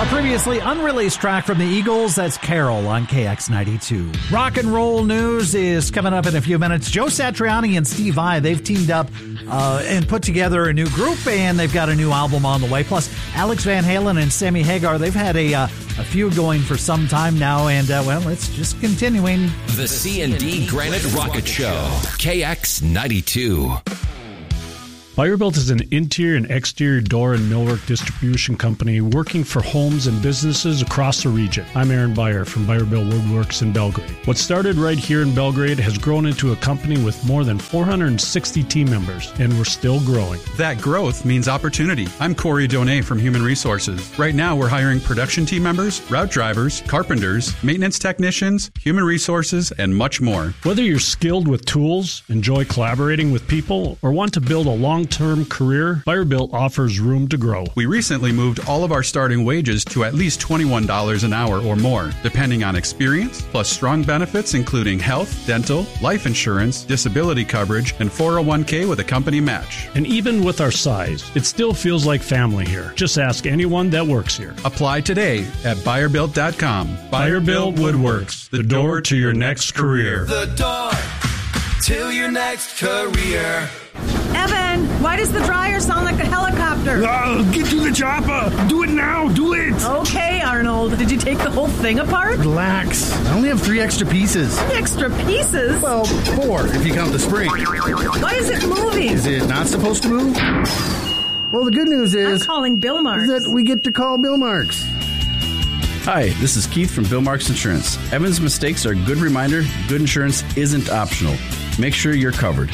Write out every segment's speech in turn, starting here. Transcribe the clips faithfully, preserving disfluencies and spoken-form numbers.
Previously unreleased track from the Eagles, that's Carol on K X ninety-two. Rock and roll news is coming up in a few minutes. Joe Satriani and Steve Vai, they've teamed up uh, and put together a new group, and they've got a new album on the way. Plus, Alex Van Halen and Sammy Hagar, they've had a, uh, a feud going for some time now, and, uh, well, it's just continuing. The C and D Granite Rocket Show, K X ninety-two. Buyer-Built is an interior and exterior door and millwork distribution company working for homes and businesses across the region. I'm Aaron Buyer from Buyer-Built Woodworks in Belgrade. What started right here in Belgrade has grown into a company with more than four hundred sixty team members, and we're still growing. That growth means opportunity. I'm Corey Donay from Human Resources. Right now, we're hiring production team members, route drivers, carpenters, maintenance technicians, human resources, and much more. Whether you're skilled with tools, enjoy collaborating with people, or want to build a long term career, Buyer-Built offers room to grow. We recently moved all of our starting wages to at least twenty-one dollars an hour or more, depending on experience, plus strong benefits including health, dental, life insurance, disability coverage, and four oh one k with a company match. And even with our size, it still feels like family here. Just ask anyone that works here. Apply today at buyer built dot com. Buyer-Built Woodworks, the door to your next career. The door to your next career. Evan, why does the dryer sound like a helicopter? Uh, get to the chopper. Do it now. Do it. Okay, Arnold. Did you take the whole thing apart? Relax. I only have three extra pieces. Three extra pieces? Well, four if you count the spring. Why is it moving? Is it not supposed to move? Well, the good news is... I'm calling Bill Marks. Is that we get to call Bill Marks. Hi, this is Keith from Bill Marks Insurance. Evan's mistakes are a good reminder. Good insurance isn't optional. Make sure you're covered.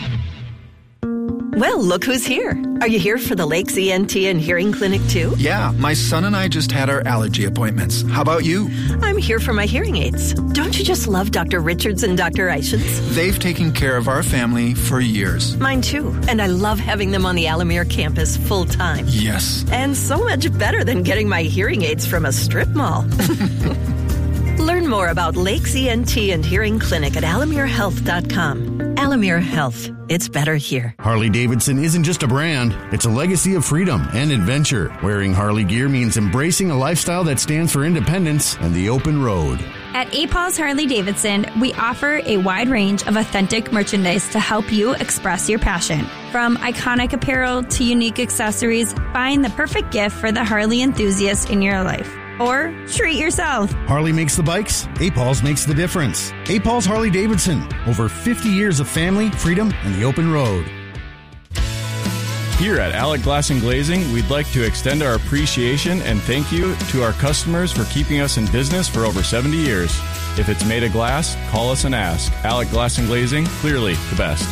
Well, look who's here. Are you here for the Lakes E N T and Hearing Clinic, too? Yeah, my son and I just had our allergy appointments. How about you? I'm here for my hearing aids. Don't you just love Doctor Richards and Doctor Eichens? They've taken care of our family for years. Mine, too. And I love having them on the Alamere campus full-time. Yes. And so much better than getting my hearing aids from a strip mall. Learn more about Lakes E N T and Hearing Clinic at alamere health dot com. Alamere Health. It's better here. Harley-Davidson isn't just a brand. It's a legacy of freedom and adventure. Wearing Harley gear means embracing a lifestyle that stands for independence and the open road. At A. Paul's Harley-Davidson, we offer a wide range of authentic merchandise to help you express your passion. From iconic apparel to unique accessories, find the perfect gift for the Harley enthusiast in your life. Or treat yourself. Harley makes the bikes, A. Paul's makes the difference. A. Paul's Harley-Davidson. Over fifty years of family, freedom, and the open road. Here at Alec Glass and Glazing, we'd like to extend our appreciation and thank you to our customers for keeping us in business for over seventy years. If it's made of glass, call us and ask. Alec Glass and Glazing, clearly the best.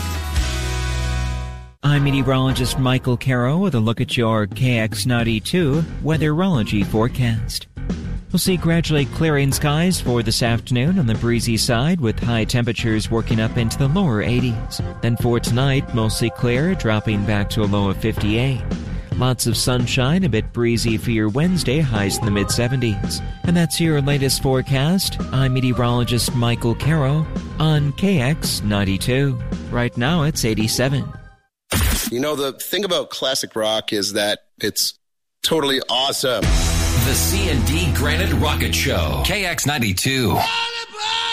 I'm meteorologist Michael Caro with a look at your K X ninety-two weatherology forecast. We'll see gradually clearing skies for this afternoon on the breezy side with high temperatures working up into the lower eighties. Then for tonight, mostly clear, dropping back to a low of fifty-eight. Lots of sunshine, a bit breezy for your Wednesday, highs in the mid-seventies. And that's your latest forecast. I'm meteorologist Michael Caro on K X ninety-two. Right now it's eighty-seven. You know, the thing about classic rock is that it's totally awesome. The C and D Granite Rocket Show, K X ninety-two.